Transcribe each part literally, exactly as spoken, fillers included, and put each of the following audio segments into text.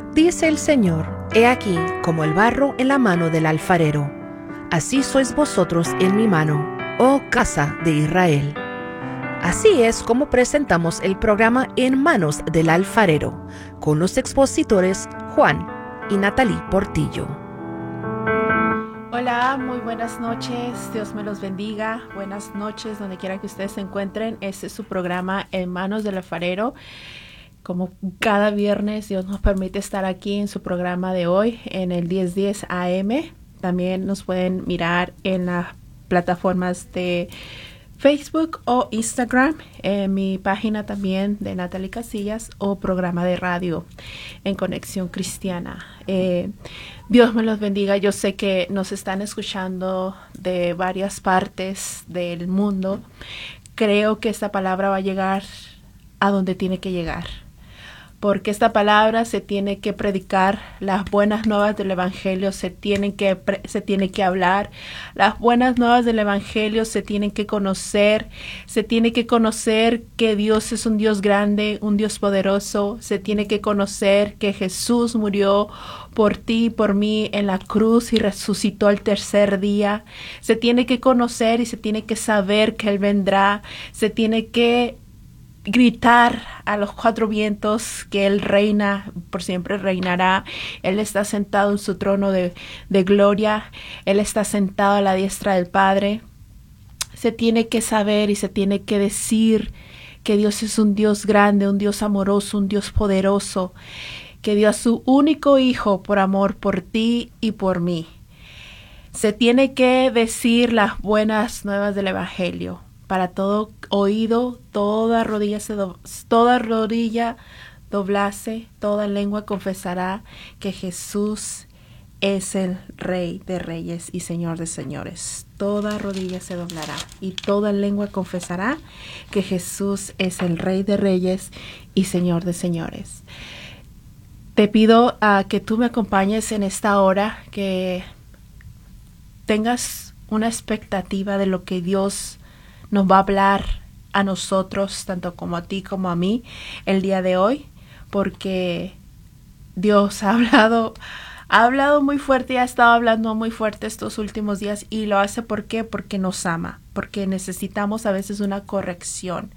Dice el Señor: He aquí como el barro en la mano del alfarero, así sois vosotros en mi mano, oh casa de Israel. Así es como presentamos el programa En Manos del Alfarero, con los expositores Juan y Natalie Portillo. Hola, muy buenas noches, Dios me los bendiga, buenas noches donde quiera que ustedes se encuentren. Este es su programa En Manos del Alfarero. Como cada viernes, Dios nos permite estar aquí en su programa de hoy, en el diez diez A M. También nos pueden mirar en las plataformas de Facebook o Instagram, en mi página también de Natalie Casillas, o programa de radio en Conexión Cristiana. Eh, Dios me los bendiga. Yo sé que nos están escuchando de varias partes del mundo. Creo que esta palabra va a llegar a donde tiene que llegar, porque esta palabra se tiene que predicar, las buenas nuevas del Evangelio se tienen que, se tiene que hablar, las buenas nuevas del Evangelio se tienen que conocer, se tiene que conocer que Dios es un Dios grande, un Dios poderoso, se tiene que conocer que Jesús murió por ti y por mí en la cruz y resucitó el tercer día, se tiene que conocer y se tiene que saber que Él vendrá, se tiene que gritar a los cuatro vientos que Él reina, por siempre reinará. Él está sentado en su trono de, de gloria. Él está sentado a la diestra del Padre. Se tiene que saber y se tiene que decir que Dios es un Dios grande, un Dios amoroso, un Dios poderoso, que dio a su único Hijo por amor por ti y por mí. Se tiene que decir las buenas nuevas del Evangelio. Para todo oído, toda rodilla, se do, toda rodilla doblase, toda lengua confesará que Jesús es el Rey de Reyes y Señor de Señores. Toda rodilla se doblará y toda lengua confesará que Jesús es el Rey de Reyes y Señor de Señores. Te pido uh, que tú me acompañes en esta hora, que tengas una expectativa de lo que Dios nos va a hablar a nosotros, tanto como a ti como a mí, el día de hoy, porque Dios ha hablado, ha hablado muy fuerte y ha estado hablando muy fuerte estos últimos días, y lo hace ¿por qué? Porque nos ama, porque necesitamos a veces una corrección.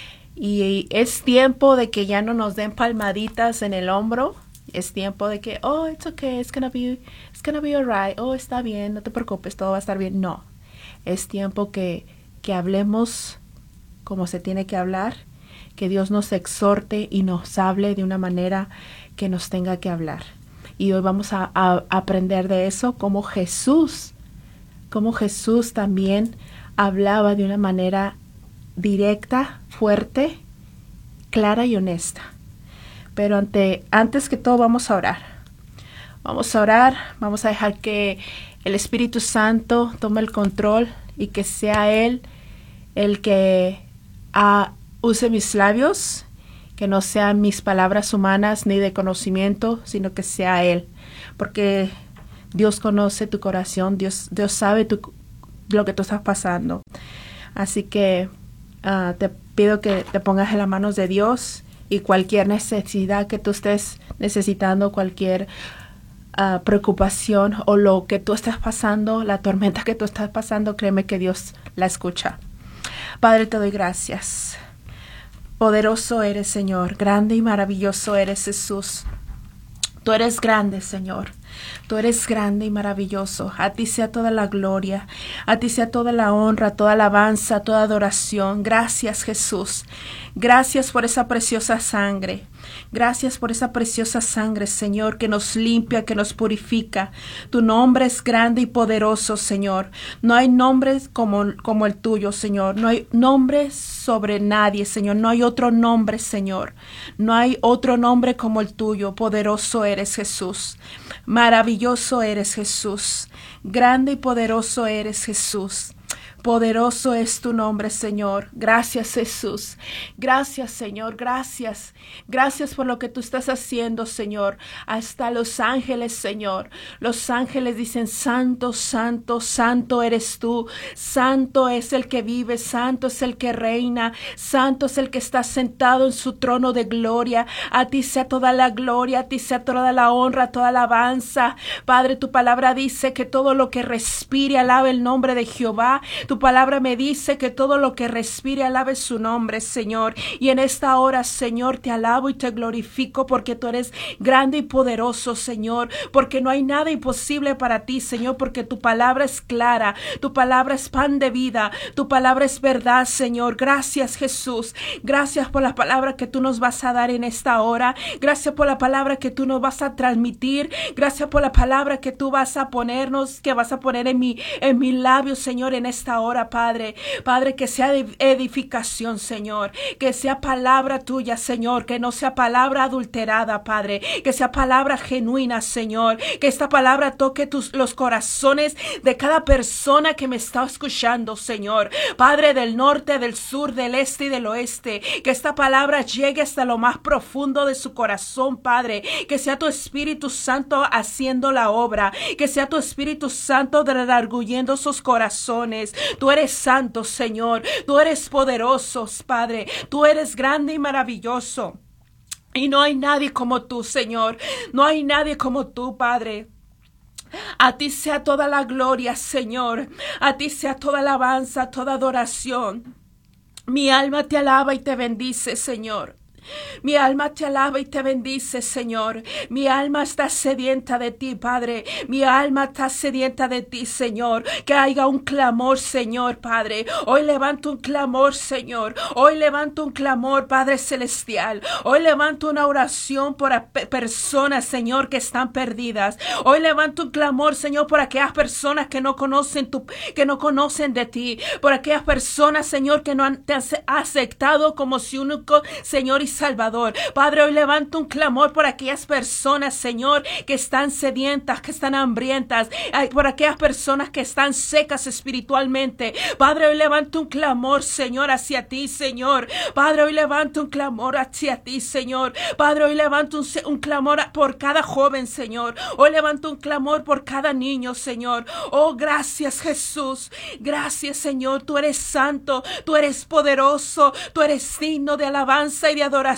Y es tiempo de que ya no nos den palmaditas en el hombro. Es tiempo de que, oh, it's okay, it's gonna be, it's gonna be alright, oh, está bien, no te preocupes, todo va a estar bien. No, es tiempo que que hablemos como se tiene que hablar, que Dios nos exhorte y nos hable de una manera que nos tenga que hablar. Y hoy vamos a, a aprender de eso, como Jesús, como Jesús también hablaba de una manera directa, fuerte, clara y honesta. Pero ante, antes que todo vamos a orar. Vamos a orar, vamos a dejar que el Espíritu Santo tome el control y que sea Él el que uh, use mis labios, que no sean mis palabras humanas ni de conocimiento, sino que sea Él. Porque Dios conoce tu corazón, Dios, Dios sabe tu, lo que tú estás pasando. Así que uh, te pido que te pongas en las manos de Dios, y cualquier necesidad que tú estés necesitando, cualquier Uh, preocupación o lo que tú estás pasando, la tormenta que tú estás pasando, créeme que Dios la escucha. Padre, te doy gracias. Poderoso eres, Señor. Grande y maravilloso eres, Jesús. Tú eres grande, Señor. Tú eres grande y maravilloso. A ti sea toda la gloria, a ti sea toda la honra, toda alabanza, toda adoración. Gracias, Jesús. Gracias por esa preciosa sangre. Gracias por esa preciosa sangre, Señor, que nos limpia, que nos purifica. Tu nombre es grande y poderoso, Señor. No hay nombre como, como el tuyo, Señor. No hay nombre sobre nadie, Señor. No hay otro nombre, Señor. No hay otro nombre como el tuyo. Poderoso eres, Jesús. Maravilloso eres, Jesús. Grande y poderoso eres, Jesús. Poderoso es tu nombre, Señor. Gracias, Jesús. Gracias, Señor. Gracias. Gracias por lo que tú estás haciendo, Señor. Hasta los ángeles, Señor. Los ángeles dicen, santo, santo, santo eres tú. Santo es el que vive, santo es el que reina, santo es el que está sentado en su trono de gloria. A ti sea toda la gloria, a ti sea toda la honra, toda la alabanza. Padre, tu palabra dice que todo lo que respire alabe el nombre de Jehová. Tu palabra me dice que todo lo que respire alabe su nombre, Señor. Y en esta hora, Señor, te alabo y te glorifico porque tú eres grande y poderoso, Señor. Porque no hay nada imposible para ti, Señor, porque tu palabra es clara. Tu palabra es pan de vida. Tu palabra es verdad, Señor. Gracias, Jesús. Gracias por la palabra que tú nos vas a dar en esta hora. Gracias por la palabra que tú nos vas a transmitir. Gracias por la palabra que tú vas a ponernos, que vas a poner en mi, en mi labio, Señor, en esta hora, Padre. Padre, que sea de edificación, Señor. Que sea palabra tuya, Señor. Que no sea palabra adulterada, Padre. Que sea palabra genuina, Señor. Que esta palabra toque tus, los corazones de cada persona que me está escuchando, Señor. Padre, del norte, del sur, del este y del oeste. Que esta palabra llegue hasta lo más profundo de su corazón, Padre. Que sea tu Espíritu Santo haciendo la obra. Que sea tu Espíritu Santo redarguyendo sus corazones. Tú eres santo, Señor. Tú eres poderoso, Padre. Tú eres grande y maravilloso. Y no hay nadie como tú, Señor. No hay nadie como tú, Padre. A ti sea toda la gloria, Señor. A ti sea toda alabanza, toda adoración. Mi alma te alaba y te bendice, Señor. Mi alma te alaba y te bendice, Señor. Mi alma está sedienta de ti, Padre. Mi alma está sedienta de ti, Señor. Que haya un clamor, Señor, Padre. Hoy levanto un clamor, Señor. Hoy levanto un clamor, Padre Celestial. Hoy levanto una oración por personas, Señor, que están perdidas. Hoy levanto un clamor, Señor, por aquellas personas que no conocen tu, que no conocen de ti. Por aquellas personas, Señor, que no han, te han aceptado como su único Señor y Salvador. Padre, hoy levanto un clamor por aquellas personas, Señor, que están sedientas, que están hambrientas, por aquellas personas que están secas espiritualmente. Padre, hoy levanto un clamor, Señor, hacia ti, Señor. Padre, hoy levanto un clamor hacia ti, Señor. Padre, hoy levanto un, un clamor por cada joven, Señor. Hoy levanto un clamor por cada niño, Señor. Oh, gracias, Jesús. Gracias, Señor. Tú eres santo, tú eres poderoso, tú eres digno de alabanza y de adoración.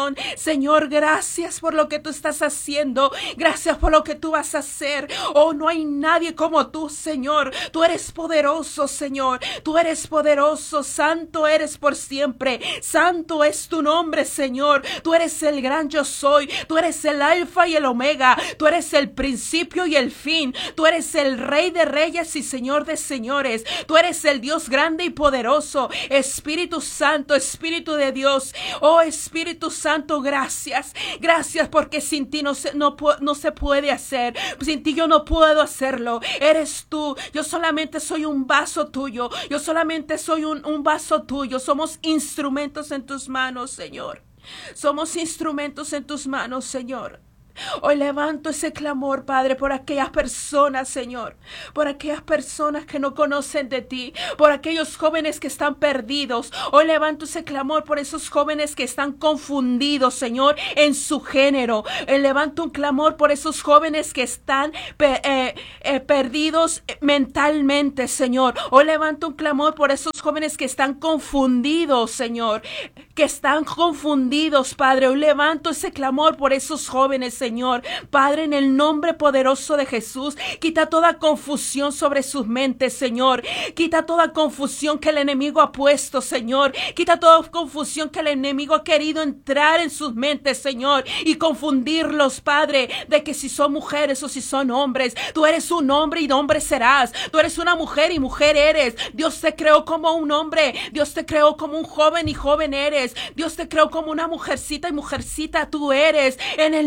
Señor, gracias por lo que tú estás haciendo. Gracias por lo que tú vas a hacer. Oh, no hay nadie como tú, Señor. Tú eres poderoso, Señor. Tú eres poderoso. Santo eres por siempre. Santo es tu nombre, Señor. Tú eres el gran yo soy. Tú eres el alfa y el omega. Tú eres el principio y el fin. Tú eres el rey de reyes y señor de señores. Tú eres el Dios grande y poderoso. Espíritu Santo, Espíritu de Dios. Oh, Espíritu Espíritu Santo, gracias. Gracias porque sin ti no se, no, no se puede hacer. Sin ti yo no puedo hacerlo. Eres tú. Yo solamente soy un vaso tuyo. Yo solamente soy un, un vaso tuyo. Somos instrumentos en tus manos, Señor. Somos instrumentos en tus manos, Señor. Hoy levanto ese clamor, Padre, por aquellas personas, Señor, por aquellas personas que no conocen de ti, por aquellos jóvenes que están perdidos. Hoy levanto ese clamor por esos jóvenes que están confundidos, Señor, en su género. Hoy levanto un clamor por esos jóvenes que están eh, eh, perdidos mentalmente, Señor. Hoy levanto un clamor por esos jóvenes que están confundidos, Señor, que están confundidos, Padre. Hoy levanto ese clamor por esos jóvenes, Señor. Señor, Padre, en el nombre poderoso de Jesús, quita toda confusión sobre sus mentes, Señor. Quita toda confusión que el enemigo ha puesto, Señor. Quita toda confusión que el enemigo ha querido entrar en sus mentes, Señor, y confundirlos, Padre, de que si son mujeres o si son hombres. Tú eres un hombre y hombre serás. Tú eres una mujer y mujer eres. Dios te creó como un hombre. Dios te creó como un joven y joven eres. Dios te creó como una mujercita y mujercita tú eres. En el nombre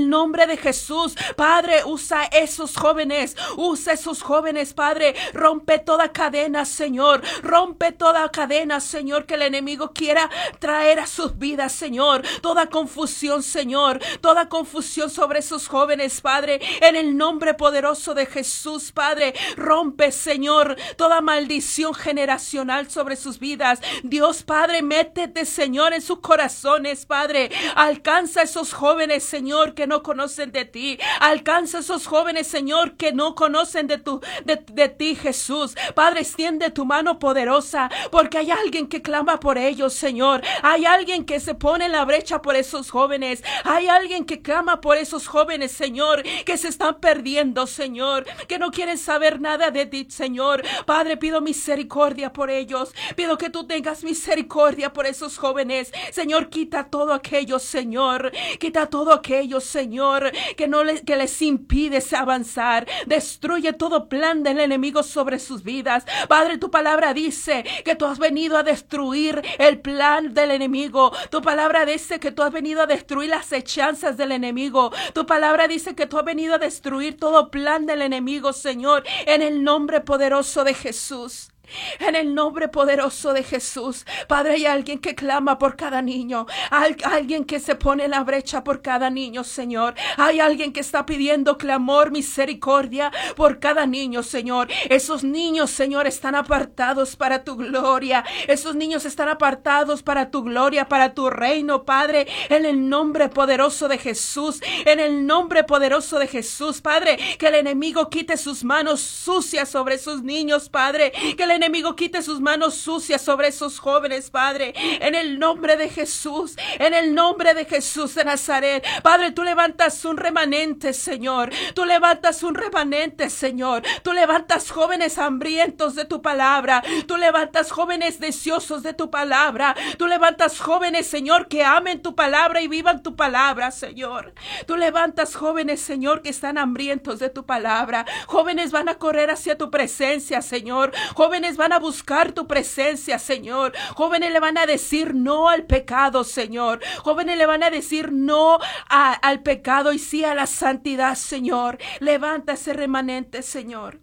de Jesús, Padre, usa esos jóvenes, usa esos jóvenes, Padre, rompe toda cadena, Señor, rompe toda cadena, Señor, que el enemigo quiera traer a sus vidas, Señor, toda confusión, Señor, toda confusión sobre esos jóvenes, Padre, en el nombre poderoso de Jesús, Padre, rompe, Señor, toda maldición generacional sobre sus vidas. Dios, Padre, métete, Señor, en sus corazones, Padre, alcanza a esos jóvenes, Señor, que no conocen de ti, alcanza a esos jóvenes, Señor, que no conocen de tu, de, de ti, Jesús. Padre, extiende tu mano poderosa, porque hay alguien que clama por ellos, Señor, hay alguien que se pone en la brecha por esos jóvenes, hay alguien que clama por esos jóvenes, Señor, que se están perdiendo, Señor, que no quieren saber nada de ti, Señor. Padre, pido misericordia por ellos, pido que tú tengas misericordia por esos jóvenes, Señor. Quita todo aquello, Señor, quita todo aquello, Señor, que no les, que les impide avanzar. Destruye todo plan del enemigo sobre sus vidas, Padre. Tu palabra dice que tú has venido a destruir el plan del enemigo. Tu palabra dice que tú has venido a destruir las hechanzas del enemigo. Tu palabra dice que tú has venido a destruir todo plan del enemigo, Señor, en el nombre poderoso de Jesús. En el nombre poderoso de Jesús, Padre, hay alguien que clama por cada niño, hay alguien que se pone en la brecha por cada niño, Señor. Hay alguien que está pidiendo clamor, misericordia por cada niño, Señor. Esos niños, Señor, están apartados para tu gloria. Esos niños están apartados para tu gloria, para tu reino, Padre, en el nombre poderoso de Jesús. En el nombre poderoso de Jesús, Padre, que el enemigo quite sus manos sucias sobre esos niños, Padre, que el enemigo quite sus manos sucias sobre esos jóvenes, Padre, en el nombre de Jesús, en el nombre de Jesús de Nazaret. Padre, tú levantas un remanente, Señor, tú levantas un remanente, Señor, tú levantas jóvenes hambrientos de tu palabra, tú levantas jóvenes deseosos de tu palabra, tú levantas jóvenes, Señor, que amen tu palabra y vivan tu palabra, Señor. Tú levantas jóvenes, Señor, que están hambrientos de tu palabra. Jóvenes van a correr hacia tu presencia, Señor. Jóvenes van a buscar tu presencia, Señor. Jóvenes le van a decir no al pecado, Señor. Jóvenes le van a decir no a, al pecado y sí a la santidad, Señor. Levanta ese remanente, Señor.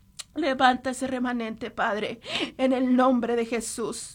Levanta ese remanente, Padre, en el nombre de Jesús.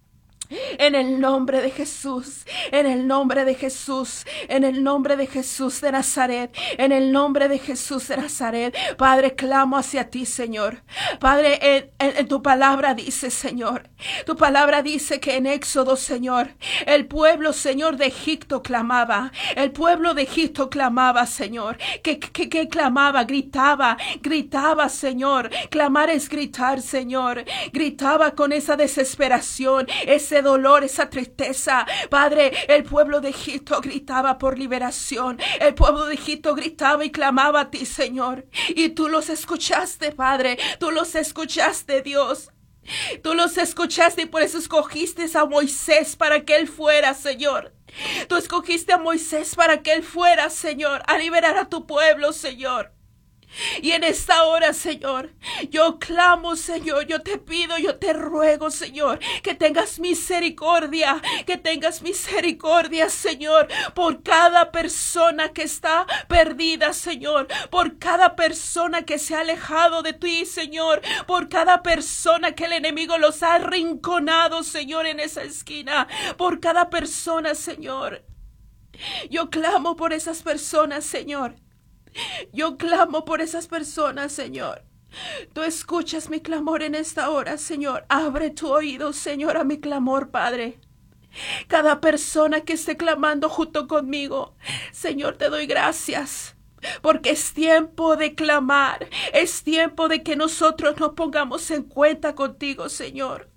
En el nombre de Jesús, en el nombre de Jesús, en el nombre de Jesús de Nazaret, en el nombre de Jesús de Nazaret, Padre, clamo hacia ti, Señor. Padre, en, en, en tu palabra dice, Señor, tu palabra dice que en Éxodo, Señor, el pueblo, Señor, de Egipto clamaba, el pueblo de Egipto clamaba, Señor, que, que, que clamaba, gritaba, gritaba, Señor. Clamar es gritar, Señor, gritaba con esa desesperación, ese dolor, esa tristeza. Padre, el pueblo de Egipto gritaba por liberación. El pueblo de Egipto gritaba y clamaba a ti, Señor. Y tú los escuchaste, Padre. Tú los escuchaste, Dios. Tú los escuchaste y por eso escogiste a Moisés para que él fuera, Señor. Tú escogiste a Moisés para que él fuera, Señor, a liberar a tu pueblo, Señor. Y en esta hora, Señor, yo clamo, Señor, yo te pido, yo te ruego, Señor, que tengas misericordia, que tengas misericordia, Señor, por cada persona que está perdida, Señor, por cada persona que se ha alejado de ti, Señor, por cada persona que el enemigo los ha arrinconado, Señor, en esa esquina, por cada persona, Señor. Yo clamo por esas personas, Señor. Yo clamo por esas personas, Señor. Tú escuchas mi clamor en esta hora, Señor. Abre tu oído, Señor, a mi clamor, Padre. Cada persona que esté clamando junto conmigo, Señor, te doy gracias. Porque es tiempo de clamar. Es tiempo de que nosotros nos pongamos en cuenta contigo, Señor.